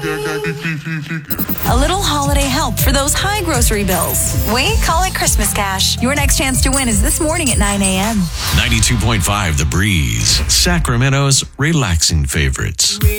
A little holiday help for those high grocery bills. We call it Christmas cash. Your next chance to win is this morning at 9 a.m. 92.5 The Breeze, Sacramento's relaxing favorites.